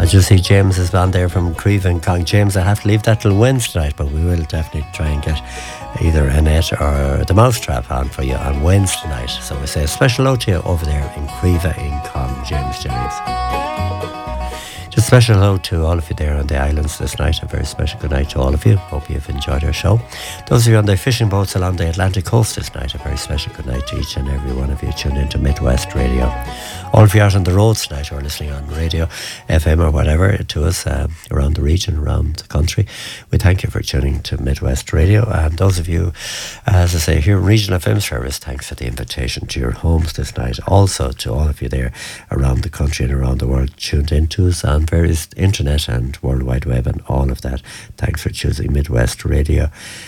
I just see James has gone there from Creve and Cong. James, I have to leave that till Wednesday night, but we will definitely try and get either Annette or the Mousetrap on for you on Wednesday night. So we say a special hello to you over there in Creve in Cong, James Jennings. Just a special hello to all of you there on the islands this night. A very special good night to all of you. Hope you've enjoyed our show. Those of you on the fishing boats along the Atlantic coast this night, a very special good night to each and every one of you tuned into Midwest Radio. All of you out on the roads tonight who are listening on radio, FM or whatever to us around the region, around the country, we thank you for tuning to Midwest Radio. And those of you, as I say, here in Regional FM service, thanks for the invitation to your homes this night. Also to all of you there around the country and around the world tuned into us on various internet and World Wide Web and all of that. Thanks for choosing Midwest Radio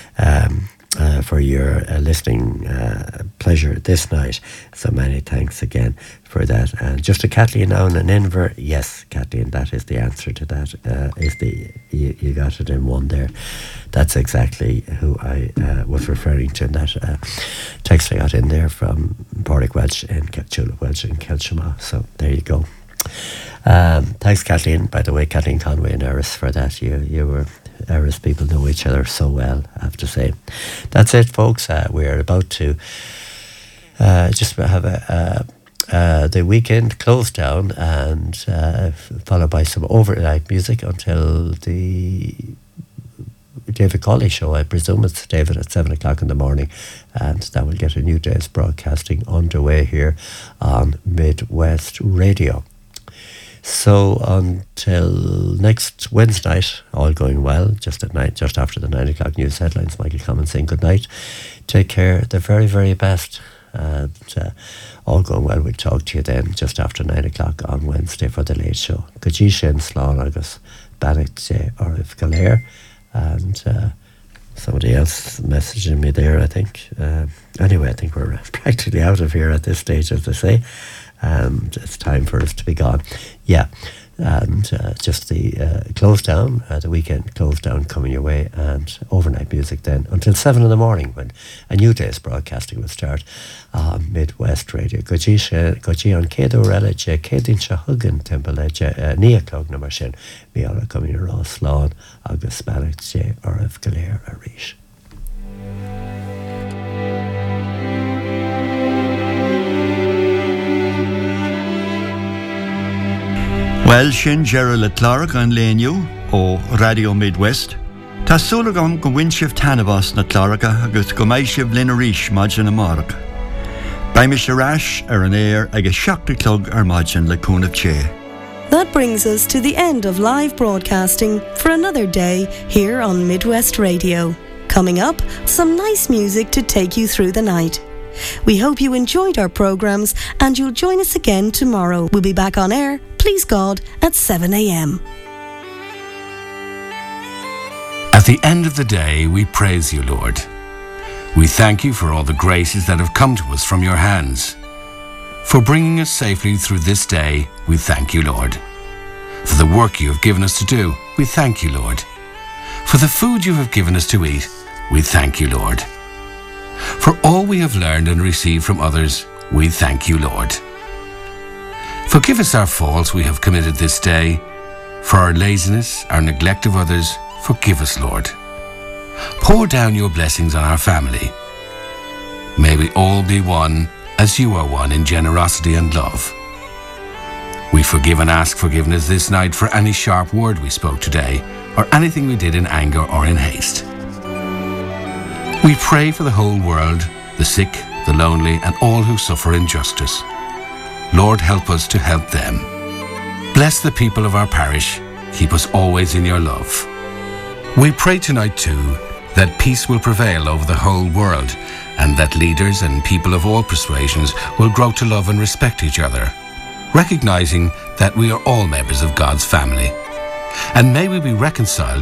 for your listening pleasure this night. So many thanks again for that. And just to Kathleen down in Inver, yes, Kathleen, that is the answer to that. You got it in one there. That's exactly who I was referring to in that text I got in there from Porrick Welch and Tulip Welch and Kelshima. So there you go. Thanks, Kathleen, by the way, Kathleen Conway and Eris, for that. You were Eris people know each other so well, I have to say. That's it, folks. We're about to just have the weekend close down and followed by some overnight music until the David Cawley show. I presume it's David at 7 o'clock in the morning, and that will get a new day's broadcasting underway here on Midwest Radio. So until next Wednesday night, all going well, just at night, just after the 9 o'clock news headlines, Michael Common saying good night. Take care, the very, very best. And all going well, we'll talk to you then just after 9 o'clock on Wednesday for the late show. Gaji Shen Slán agus Bannock J. Orif Galair. And somebody else messaging me there, I think. Anyway, I think we're practically out of here at this stage, as they say. And it's time for us to be gone. Yeah, and just the close down, the weekend close down coming your way, and overnight music then until 7 in the morning when a new day's broadcasting will start on Midwest Radio. Goji on Céad Uaire je Céadín se Hugan Timple je Níoclog na mar sin Miara coming around Slán agus Bannock J. Orif Galair a Rish. Well, sin Gerald le Clark an léniu ó Radio Midwest. Tá súlagam go bhain tanabas na Clarka agus go mbeidh sibh linn arís maidin na marach. Baimi sé rais an air agus 7 clog maidin le cúnamh ché. That brings us to the end of live broadcasting for another day here on Midwest Radio. Coming up, some nice music to take you through the night. We hope you enjoyed our programmes and you'll join us again tomorrow. We'll be back on air, please God, at 7 a.m. At the end of the day, we praise you, Lord. We thank you for all the graces that have come to us from your hands. For bringing us safely through this day, we thank you, Lord. For the work you have given us to do, we thank you, Lord. For the food you have given us to eat, we thank you, Lord. For all we have learned and received from others, we thank you, Lord. Forgive us our faults we have committed this day. For our laziness, our neglect of others, forgive us, Lord. Pour down your blessings on our family. May we all be one as you are one in generosity and love. We forgive and ask forgiveness this night for any sharp word we spoke today or anything we did in anger or in haste. We pray for the whole world, the sick, the lonely, and all who suffer injustice. Lord, help us to help them. Bless the people of our parish. Keep us always in your love. We pray tonight, too, that peace will prevail over the whole world and that leaders and people of all persuasions will grow to love and respect each other, recognizing that we are all members of God's family. And may we be reconciled